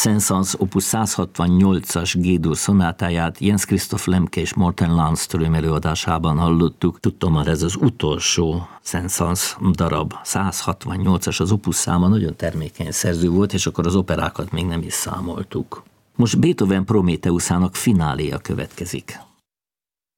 Saint-Saëns opus 168-as G-dur szonátáját Jens Christoph Lemke és Morten Landström előadásában hallottuk. Tudtam már, ez az utolsó Saint-Saëns darab, 168-as az opus száma, nagyon termékeny szerző volt, és akkor az operákat még nem is számoltuk. Most Beethoven Prométheusának fináléja következik.